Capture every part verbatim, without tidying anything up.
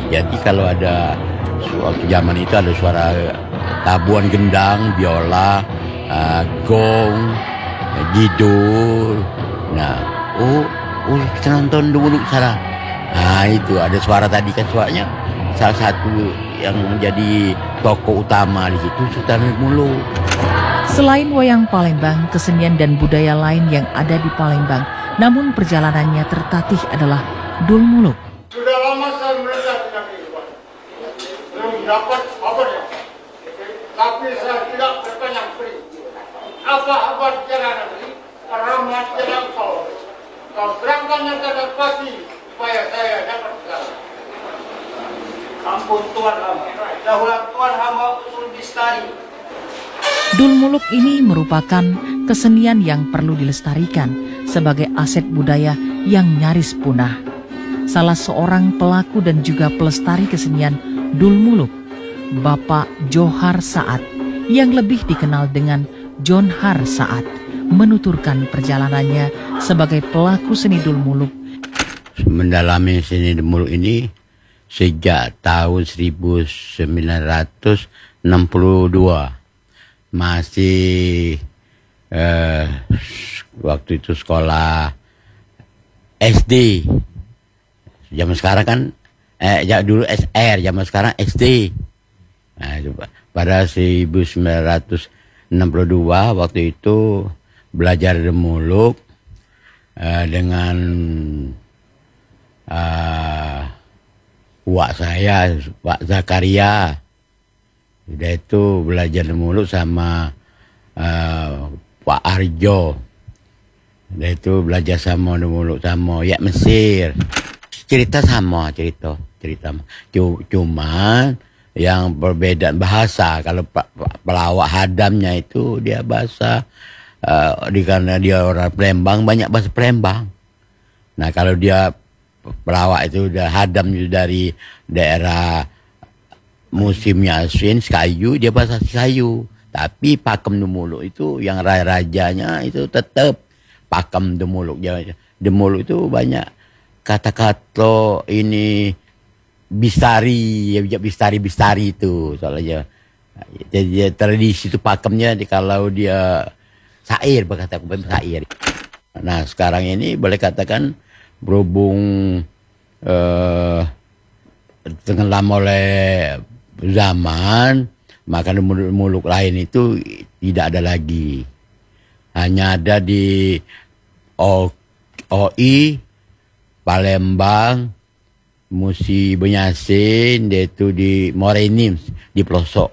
Jadi kalau ada waktu zaman itu ada suara tabuhan gendang, biola, uh, gong, didul. Nah, oh, oh kita nonton dulu sana. Nah itu ada suara tadi kan suaranya salah satu yang menjadi tokoh utama di situ Sultan Muluk. Selain wayang Palembang, kesenian dan budaya lain yang ada di Palembang, namun perjalanannya tertatih adalah Dul Muluk. Sudah lama saya melihat dengan ini, Pak. Belum dapat kabarnya. Tapi saya tidak bertanya beri. Apa-apa perjalanan ini? Ramah jalan kau. Kau berangkatnya tadi pagi supaya saya dapat jalan. Ampun Tuhan hamba. Dahulu Tuhan hamba usul bistari. Dul Muluk ini merupakan kesenian yang perlu dilestarikan sebagai aset budaya yang nyaris punah. Salah seorang pelaku dan juga pelestari kesenian Dul Muluk, Bapak Johar Saad, yang lebih dikenal dengan Jonhar Saad, menuturkan perjalanannya sebagai pelaku seni Dul Muluk. Mendalami seni Dul Muluk ini sejak tahun seribu sembilan ratus enam puluh dua. Masih eh, waktu itu sekolah S D. Zaman sekarang kan eh ya dulu S R, zaman sekarang S D. Nah, pada seribu sembilan ratus enam puluh dua waktu itu belajar Dul Muluk eh, dengan uh, wak saya, Pak Zakaria. Udah itu belajar Dul Muluk sama uh, Pak Arjo. Udah itu belajar sama Dul Muluk sama ya Mesir. Cerita sama cerita cerita. Cuma yang perbedaan bahasa. Kalau pelawak hadamnya itu dia bahasa uh, di karena dia orang Palembang banyak bahasa Palembang. Nah kalau dia pelawak itu udah hadam dari daerah musimnya Aswin, Sekayu, dia bahasa Sekayu. Tapi pakem Dul Muluk itu yang rajanya itu tetap pakem Dul Muluk. Dul Muluk itu banyak kata-kata ini bistari, ya bistari-bistari itu soalnya. Jadi tradisi itu pakemnya kalau dia syair, berkata syair. Nah sekarang ini boleh katakan berhubung eh, tenggelam oleh zaman, maka Dul Muluk lain itu tidak ada lagi. Hanya ada di O I Palembang, Musi Benyasin, yaitu di Morenim, di pelosok.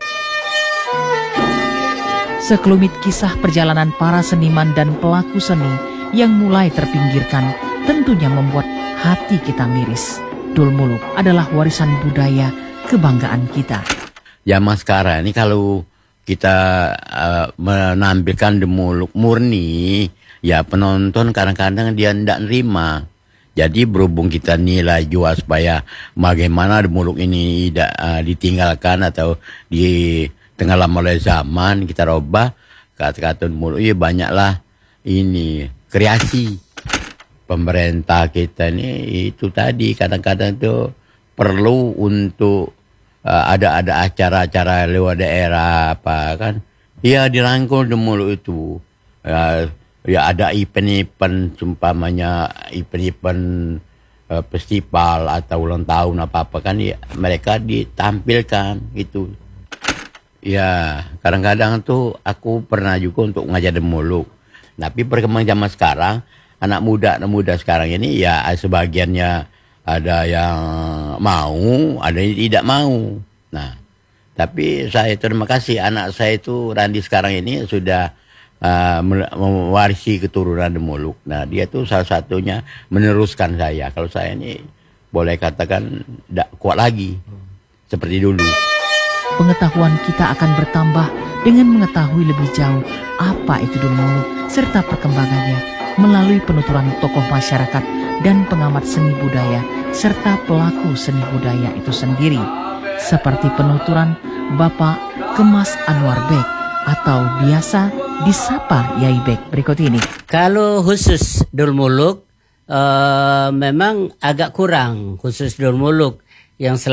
Sekelumit kisah perjalanan para seniman dan pelaku seni yang mulai terpinggirkan tentunya membuat hati kita miris. Dul Muluk adalah warisan budaya kebanggaan kita. Zaman sekarang ini kalau kita uh, menampilkan Dul Muluk murni, ya penonton kadang-kadang dia tidak nerima. Jadi berhubung kita nilai jual supaya bagaimana Dul Muluk ini tidak uh, ditinggalkan atau ditenggelam oleh zaman, kita robah kata-kata Dul Muluk. Ya banyaklah ini kreasi. Pemerintah kita ini itu tadi kadang-kadang itu perlu untuk uh, ada ada acara-acara lewat daerah apa kan, ya dirangkul Dul Muluk itu. Uh, ya ada event-event umpamanya event-event uh, festival atau ulang tahun apa-apa kan, ya mereka ditampilkan gitu. Ya kadang-kadang tuh aku pernah juga untuk ngajar Dul Muluk. Tapi perkembangan zaman sekarang, anak muda anak muda sekarang ini ya sebagiannya ada yang mau, ada yang tidak mau. Nah, tapi saya terima kasih anak saya itu Randi sekarang ini sudah uh, mewarisi keturunan Dul Muluk. Nah, dia tuh salah satunya meneruskan saya. Kalau saya ini boleh katakan tidak kuat lagi seperti dulu. Pengetahuan kita akan bertambah dengan mengetahui lebih jauh apa itu Dul Muluk serta perkembangannya melalui penuturan tokoh masyarakat dan pengamat seni budaya serta pelaku seni budaya itu sendiri, seperti penuturan Bapak Kemas Anwar Bek atau biasa disapa Yai Bek berikut ini. Kalau khusus Dul Muluk uh, memang agak kurang khusus Dul Muluk yang